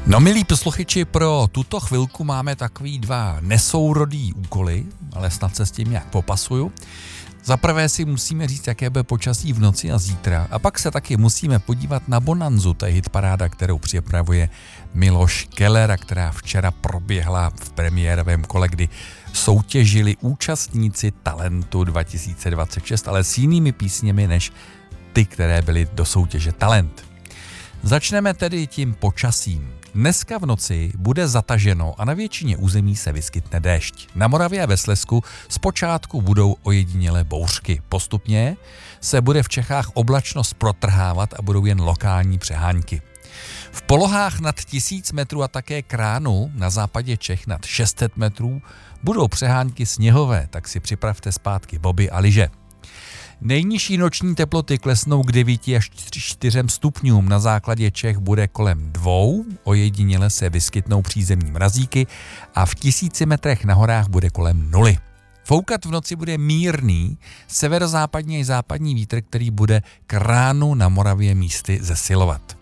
No milí posluchači, pro tuto chvilku máme takový dva nesourodý úkoly, ale snad se s tím nějak popasuju. Za prvé si musíme říct, jaké bude počasí v noci a zítra, a pak se taky musíme podívat na Bonanzu, to je hitparáda, kterou připravuje Miloš Keller, která včera proběhla v premiérovém kole, kdy soutěžili účastníci Talentu 2026, ale s jinými písněmi než ty, které byly do soutěže Talent. Začneme tedy tím počasím. Dneska v noci bude zataženo a na většině území se vyskytne déšť. Na Moravě a ve Slezsku zpočátku budou ojedinělé bouřky. Postupně se bude v Čechách oblačnost protrhávat a budou jen lokální přehánky. V polohách nad 1000 metrů a také Kránu na západě Čech nad 600 metrů budou přehánky sněhové, tak si připravte zpátky boby a lyže. Nejnižší noční teploty klesnou k 9 až 4 stupňům, na základě Čech bude kolem 2, ojediněle se vyskytnou přízemní mrazíky a v 1000 metrech na horách bude kolem 0. Foukat v noci bude mírný severozápadní až západní vítr, který bude k ránu na Moravě místy zesilovat.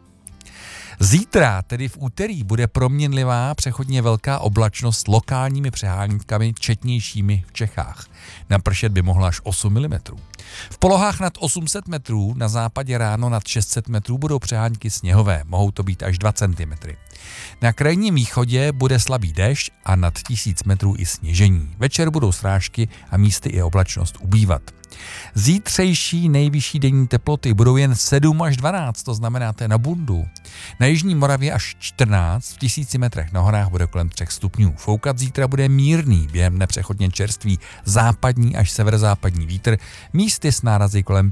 Zítra, tedy v úterý, bude proměnlivá přechodně velká oblačnost s lokálními přehánkami četnějšími v Čechách. Napršet by mohla až 8 mm. V polohách nad 800 metrů, na západě ráno nad 600 metrů budou přehánky sněhové, mohou to být až 2 cm. Na krajním východě bude slabý déšť a nad 1000 metrů i sněžení. Večer budou srážky a místy i oblačnost ubývat. Zítřejší nejvyšší denní teploty budou jen 7 až 12, to znamená, to je na bundu. Na jižní Moravě až 14, v 1000 metrech na horách bude kolem 3 stupňů. Foukat zítra bude mírný, během dne přechodně čerstvý západní až severozápadní vítr, místy s nárazy kolem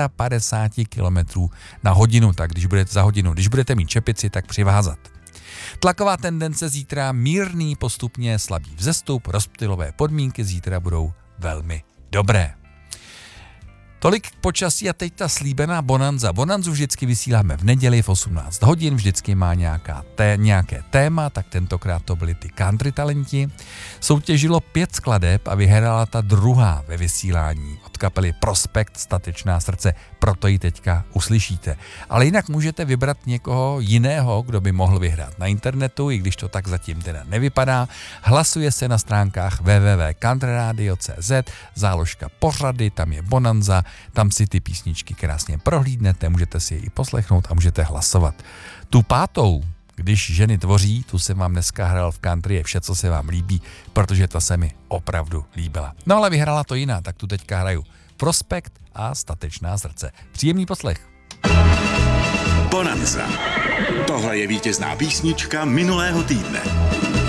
55 km na hodinu, tak když budete mít čepici, tak přivázat. Tlaková tendence zítra mírný, postupně slabý vzestup, rozptylové podmínky zítra budou velmi dobré. Tolik k počasí a teď ta slíbená Bonanza. Bonanzu vždycky vysíláme v neděli v 18 hodin, vždycky má nějaké téma, tak tentokrát to byly ty country talenti. Soutěžilo 5 skladeb a vyhrála ta druhá ve vysílání od kapely Prospekt Statečná srdce, proto ji teďka uslyšíte. Ale jinak můžete vybrat někoho jiného, kdo by mohl vyhrát na internetu, i když to tak zatím teda nevypadá. Hlasuje se na stránkách www.countryradio.cz, záložka pořady, tam je Bonanza, tam si ty písničky krásně prohlídnete, můžete si je i poslechnout a můžete hlasovat. Tu pátou, když ženy tvoří, tu jsem vám dneska hrál v country, je vše, co se vám líbí, protože ta se mi opravdu líbila. No ale vyhrála to jiná, tak tu teďka hraju Prospekt a Statečná srdce. Příjemný poslech. Bonanza. Tohle je vítězná písnička minulého týdne.